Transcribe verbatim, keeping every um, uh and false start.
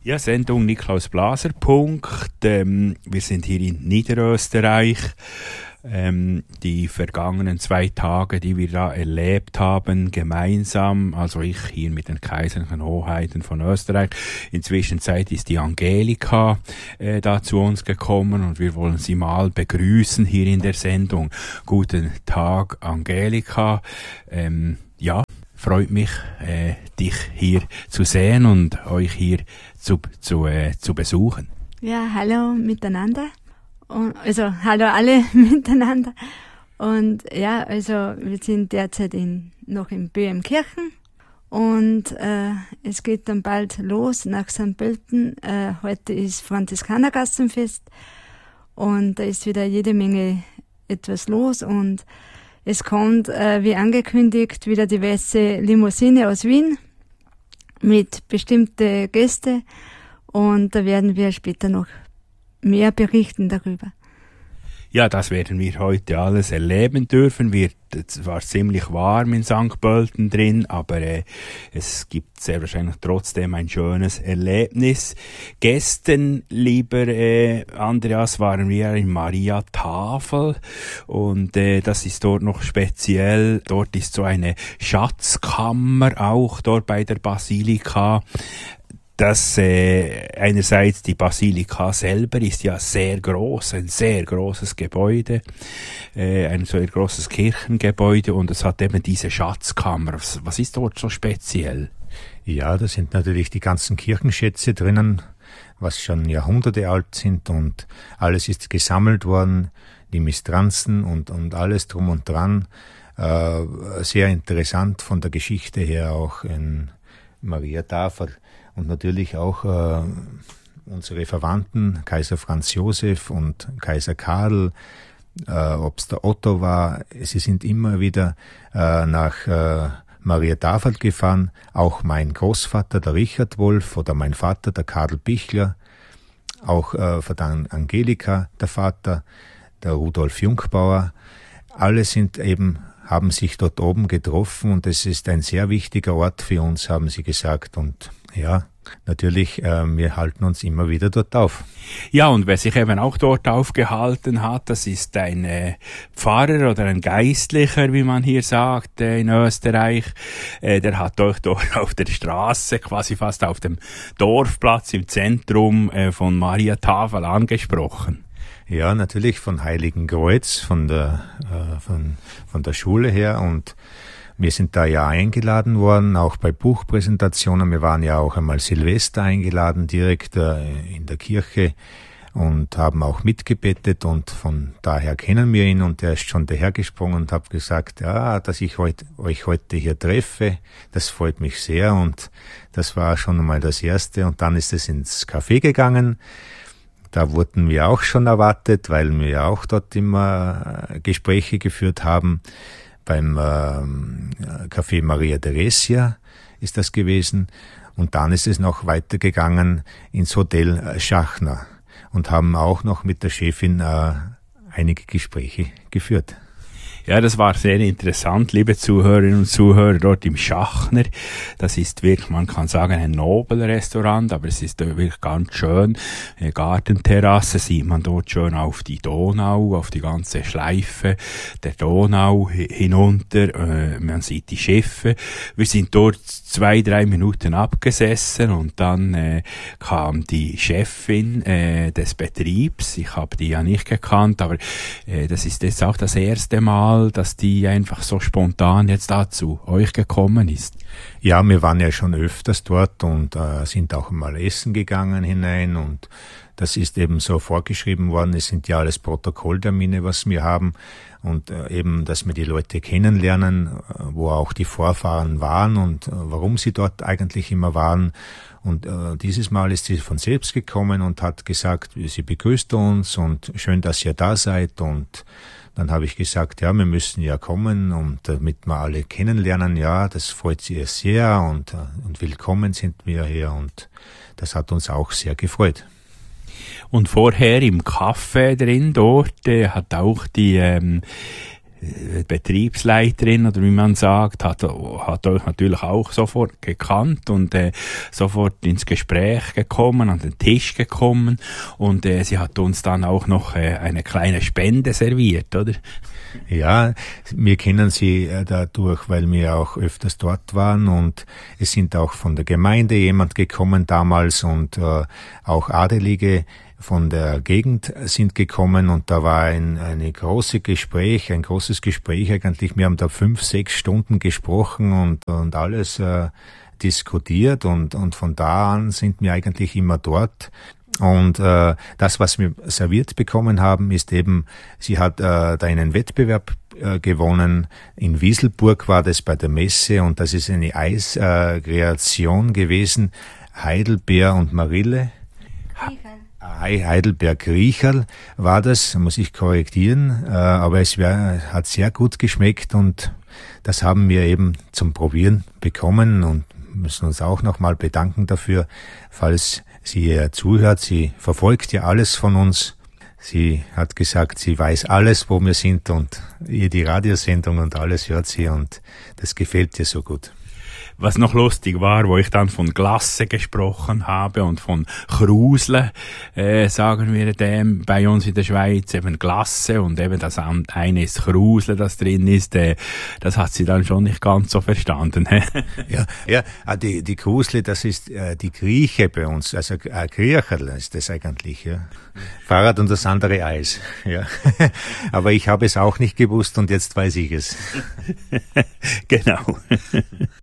Ja, Sendung Niklaus Blaser. Punkt. Ähm, wir sind hier in Niederösterreich. Ähm, die vergangenen zwei Tage, die wir da erlebt haben, gemeinsam, also ich hier mit den Kaiserlichen Hoheiten von Österreich. Inzwischen Zeit ist die Angelika äh, da zu uns gekommen und wir wollen sie mal begrüßen hier in der Sendung. Guten Tag, Angelika. Ähm, ja, freut mich, äh, dich hier zu sehen und euch hier zu, zu, äh, zu besuchen. Ja, hallo miteinander. Und, also, hallo alle miteinander. Und ja, also wir sind derzeit in, noch in Böhmkirchen und äh, es geht dann bald los nach Sankt Pölten. Äh, heute ist Franziskanergassenfest und da ist wieder jede Menge etwas los und es kommt, äh, wie angekündigt, wieder die weiße Limousine aus Wien mit bestimmten Gästen und da werden wir später noch mehr berichten darüber. Ja, das werden wir heute alles erleben dürfen. Wir, es war ziemlich warm in Sankt Pölten drin, aber äh, es gibt sehr wahrscheinlich trotzdem ein schönes Erlebnis. Gestern, lieber äh, Andreas, waren wir in Maria Tafel und äh, das ist dort noch speziell. Dort ist so eine Schatzkammer auch dort bei der Basilika. Das äh, einerseits die Basilika selber ist ja sehr groß, ein sehr großes Gebäude, äh, ein sehr großes Kirchengebäude und es hat eben diese Schatzkammer. Was, was ist dort so speziell? Ja, da sind natürlich die ganzen Kirchenschätze drinnen, was schon Jahrhunderte alt sind und alles ist gesammelt worden, die Mistranzen und, und alles drum und dran. Äh, sehr interessant von der Geschichte her auch in Maria Tafel. Und natürlich auch äh, unsere Verwandten, Kaiser Franz Josef und Kaiser Karl, äh, ob es der Otto war, sie sind immer wieder äh, nach äh, Maria Tafel gefahren. Auch mein Großvater, der Richard Wolf, oder mein Vater, der Karl Bichler, auch äh, von der Angelika, der Vater, der Rudolf Jungbauer. Alle sind eben, haben sich dort oben getroffen und es ist ein sehr wichtiger Ort für uns, haben sie gesagt. Und ja, natürlich, äh, wir halten uns immer wieder dort auf. Ja, und wer sich eben auch dort aufgehalten hat, das ist ein äh, Pfarrer oder ein Geistlicher, wie man hier sagt, äh, in Österreich. Äh, der hat euch dort auf der Straße, quasi fast auf dem Dorfplatz im Zentrum äh, von Maria Tafel angesprochen. Ja, natürlich von Heiligen Kreuz, von der, äh, von, von der Schule her, und wir sind da ja eingeladen worden, auch bei Buchpräsentationen. Wir waren ja auch einmal Silvester eingeladen, direkt äh, in der Kirche, und haben auch mitgebetet, und von daher kennen wir ihn, und er ist schon dahergesprungen und hat gesagt, ja, dass ich heut, euch heute hier treffe, das freut mich sehr, und das war schon einmal das Erste, und dann ist es ins Café gegangen. Da wurden wir auch schon erwartet, weil wir ja auch dort immer Gespräche geführt haben. Beim ähm, Café Maria Theresia ist das gewesen. Und dann ist es noch weitergegangen ins Hotel Schachner und haben auch noch mit der Chefin äh, einige Gespräche geführt. Ja, das war sehr interessant, liebe Zuhörerinnen und Zuhörer, dort im Schachner. Das ist wirklich, man kann sagen, ein Nobelrestaurant, aber es ist wirklich ganz schön. Eine Gartenterrasse sieht man dort schön auf die Donau, auf die ganze Schleife der Donau hinunter. Äh, man sieht die Schiffe. Wir sind dort zwei, drei Minuten abgesessen und dann äh, kam die Chefin äh, des Betriebs. Ich habe die ja nicht gekannt, aber äh, das ist jetzt auch das erste Mal, dass die einfach so spontan jetzt da zu euch gekommen ist. Ja, wir waren ja schon öfters dort und äh, sind auch mal essen gegangen hinein, und das ist eben so vorgeschrieben worden. Es sind ja alles Protokolltermine, was wir haben, und äh, eben, dass wir die Leute kennenlernen, äh, wo auch die Vorfahren waren und äh, warum sie dort eigentlich immer waren. Und äh, dieses Mal ist sie von selbst gekommen und hat gesagt, sie begrüßt uns und schön, dass ihr da seid. Und dann habe ich gesagt, ja, wir müssen ja kommen, und damit wir alle kennenlernen, ja, das freut sie sehr, und, und willkommen sind wir hier, und das hat uns auch sehr gefreut. Und vorher im Café drin, dort äh, hat auch die ähm, Betriebsleiterin, oder wie man sagt, hat, hat euch natürlich auch sofort gekannt und äh, sofort ins Gespräch gekommen, an den Tisch gekommen, und äh, sie hat uns dann auch noch äh, eine kleine Spende serviert, oder? Ja, wir kennen sie äh, dadurch, weil wir auch öfters dort waren, und es sind auch von der Gemeinde jemand gekommen damals, und äh, auch Adelige von der Gegend sind gekommen, und da war ein eine große Gespräch, ein großes Gespräch eigentlich. Wir haben da fünf, sechs Stunden gesprochen und und alles äh, diskutiert, und und von da an sind wir eigentlich immer dort. Und äh, das, was wir serviert bekommen haben, ist eben, sie hat äh, da einen Wettbewerb äh, gewonnen. In Wieselburg war das bei der Messe, und das ist eine Eiskreation äh, gewesen. Heidelbeer und Marille. Heidelberg Riecherl war das, muss ich korrigieren, aber es wär, hat sehr gut geschmeckt, und das haben wir eben zum Probieren bekommen und müssen uns auch nochmal bedanken dafür, falls sie hier zuhört. Sie verfolgt ja alles von uns. Sie hat gesagt, sie weiß alles, wo wir sind, und ihr die Radiosendung und alles hört sie, und das gefällt ihr so gut. Was noch lustig war, wo ich dann von Glasse gesprochen habe und von Krusle, äh, sagen wir dem, bei uns in der Schweiz eben Glasse, und eben das eine ist Krusle, das drin ist, äh, das hat sie dann schon nicht ganz so verstanden. ja, ja, die, die Krusle, das ist äh, die Grieche bei uns, also äh, Griecherl ist das eigentlich, ja. Fahrrad und das andere Eis, ja. Aber ich habe es auch nicht gewusst, und jetzt weiß ich es. Genau.